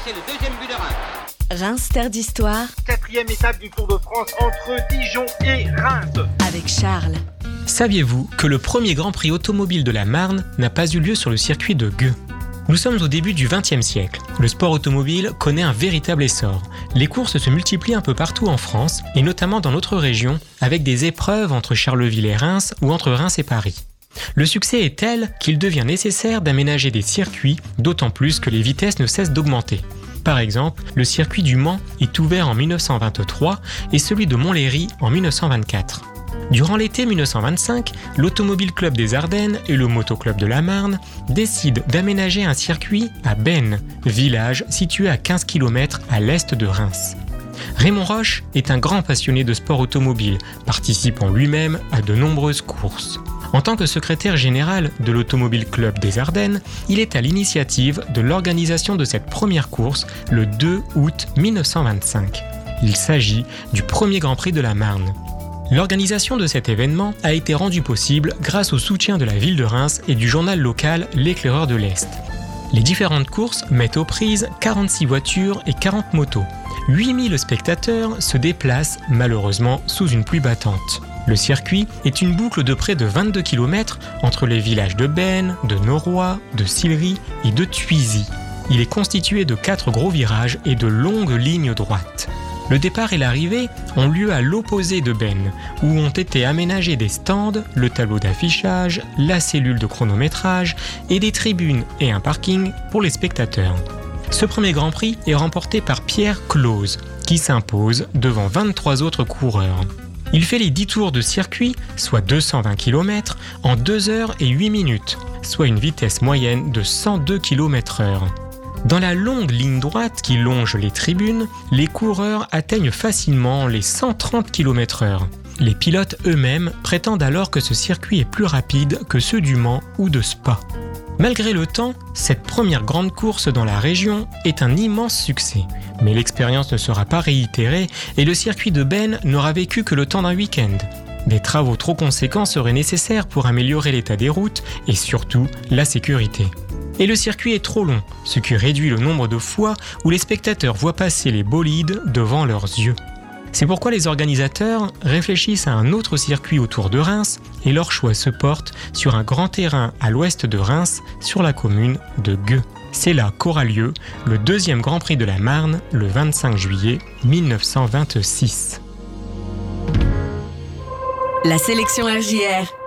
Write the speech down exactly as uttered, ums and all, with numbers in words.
c'est le deuxième but de Reims. Reims Terre d'Histoire. Quatrième étape du Tour de France entre Dijon et Reims. Avec Charles. Saviez-vous que le premier Grand Prix automobile de la Marne n'a pas eu lieu sur le circuit de Gueux ? Nous sommes au début du vingtième siècle. Le sport automobile connaît un véritable essor. Les courses se multiplient un peu partout en France, et notamment dans notre région, avec des épreuves entre Charleville et Reims ou entre Reims et Paris. Le succès est tel qu'il devient nécessaire d'aménager des circuits, d'autant plus que les vitesses ne cessent d'augmenter. Par exemple, le circuit du Mans est ouvert en dix-neuf cent vingt-trois et celui de Montlhéry en dix-neuf cent vingt-quatre. Durant l'été dix-neuf cent vingt-cinq, l'Automobile Club des Ardennes et le Moto Club de la Marne décident d'aménager un circuit à Bennes, village situé à quinze kilomètres à l'est de Reims. Raymond Roche est un grand passionné de sport automobile, participant lui-même à de nombreuses courses. En tant que secrétaire général de l'Automobile Club des Ardennes, il est à l'initiative de l'organisation de cette première course le deux août dix-neuf cent vingt-cinq. Il s'agit du premier Grand Prix de la Marne. L'organisation de cet événement a été rendue possible grâce au soutien de la ville de Reims et du journal local L'Éclaireur de l'Est. Les différentes courses mettent aux prises quarante-six voitures et quarante motos. huit mille spectateurs se déplacent malheureusement sous une pluie battante. Le circuit est une boucle de près de vingt-deux kilomètres entre les villages de Bennes, de Noroy, de Sillery et de Thuisy. Il est constitué de quatre gros virages et de longues lignes droites. Le départ et l'arrivée ont lieu à l'opposé de Bennes, où ont été aménagés des stands, le tableau d'affichage, la cellule de chronométrage et des tribunes et un parking pour les spectateurs. Ce premier Grand Prix est remporté par Pierre Close, qui s'impose devant vingt-trois autres coureurs. Il fait les dix tours de circuit, soit deux cent vingt kilomètres, en deux heures et huit minutes, soit une vitesse moyenne de cent deux kilomètres heure. Dans la longue ligne droite qui longe les tribunes, les coureurs atteignent facilement les cent trente kilomètres heure. Les pilotes eux-mêmes prétendent alors que ce circuit est plus rapide que ceux du Mans ou de Spa. Malgré le temps, cette première grande course dans la région est un immense succès. Mais l'expérience ne sera pas réitérée et le circuit de Bennes n'aura vécu que le temps d'un week-end. Des travaux trop conséquents seraient nécessaires pour améliorer l'état des routes et surtout la sécurité. Et le circuit est trop long, ce qui réduit le nombre de fois où les spectateurs voient passer les bolides devant leurs yeux. C'est pourquoi les organisateurs réfléchissent à un autre circuit autour de Reims et leur choix se porte sur un grand terrain à l'ouest de Reims, sur la commune de Gueux. C'est là qu'aura lieu le deuxième Grand Prix de la Marne le vingt-cinq juillet dix-neuf cent vingt-six. La sélection R J R.